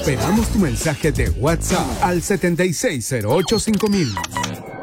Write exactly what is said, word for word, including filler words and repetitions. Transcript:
Esperamos tu mensaje de WhatsApp al setenta y seis cero ocho cinco mil.